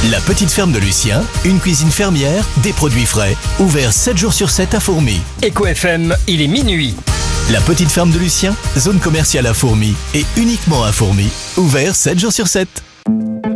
La petite ferme de Lucien, une cuisine fermière, des produits frais, ouvert 7 jours sur 7 à Fourmi. Eco FM, il est minuit. La petite ferme de Lucien, zone commerciale à Fourmi et uniquement à Fourmi, ouvert 7 jours sur 7.